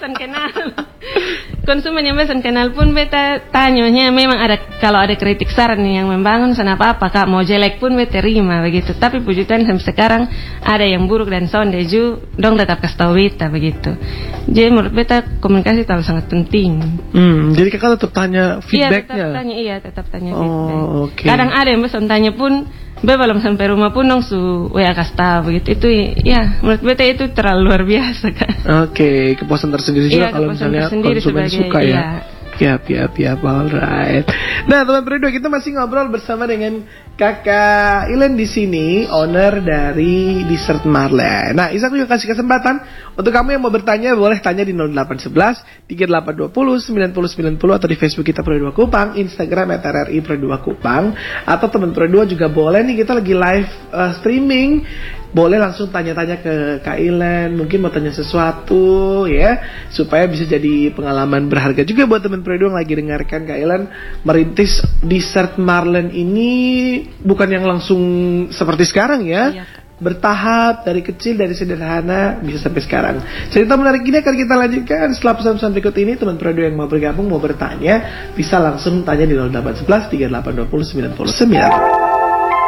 besan kenal. Konsumen yang besan kenal pun beta tanyanya memang ada, kalau ada kritik saran yang membangun sana apa Kak, mau jelek pun beta terima begitu. Tapi puji Tuhan sampai sekarang ada yang buruk dan sondeju dong tetap kasih tahu beta begitu. Jadi menurut beta komunikasi terlalu sangat penting. Jadi kakak tetap tanya feedbacknya? Tetap tanya feedback. Okay. Kadang ada yang pesan tanya pun belum sampai rumah pun dong su WA kasih tahu begitu. Itu ya menurut beta itu terlalu luar biasa kan. Oke, kepuasan tersendiri juga kalau misalnya konsumen suka ya. Siap, alright. Nah, teman perindo, kita masih ngobrol bersama dengan Kakak Ilen di sini, owner dari Dessert Marlen. Nah, Isa, aku juga kasih kesempatan untuk kamu yang mau bertanya, boleh tanya di 0811 3820 9090 atau di Facebook kita Pro2 Kupang, Instagram @RRI Pro2 Kupang, atau teman Pro2 juga boleh nih, kita lagi live streaming. Boleh langsung tanya-tanya ke Kak Ilen, mungkin mau tanya sesuatu ya, supaya bisa jadi pengalaman berharga juga buat teman Pro2 yang lagi dengarkan. Kak Ilen merintis Dessert Marlen ini bukan yang langsung seperti sekarang ya. Iya. Bertahap, dari kecil, dari sederhana bisa sampai sekarang. Cerita menarik ini akan kita lanjutkan setelah pesan-pesan berikut ini. Teman Pro2 yang mau bergabung, mau bertanya, bisa langsung tanya di 0811 3820 9090.